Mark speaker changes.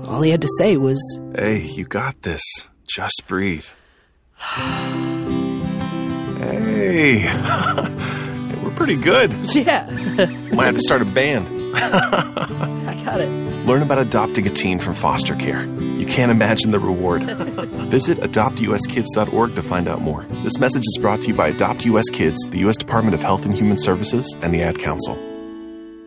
Speaker 1: All he had to say was,
Speaker 2: Hey, you got this. Just breathe. Hey. We're pretty good.
Speaker 1: yeah,
Speaker 2: Might have to start a band.
Speaker 1: I got it.
Speaker 2: Learn about adopting a teen from foster care. You can't imagine the reward. Visit adoptuskids.org to find out more. This message is brought to you by Adopt US Kids, the U.S. Department of Health and Human Services, and the Ad Council.